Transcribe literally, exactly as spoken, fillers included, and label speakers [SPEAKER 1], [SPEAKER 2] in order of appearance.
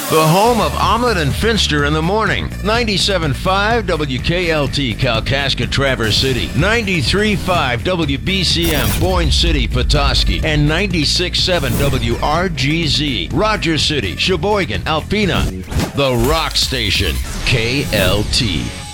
[SPEAKER 1] The home of Omelet and Finster in the morning. ninety-seven point five W K L T Kalkaska Traverse City. ninety-three point five W B C M Boyne City Petoskey. And ninety-six point seven W R G Z Rogers City, Sheboygan, Alpena. The Rock Station. K L T.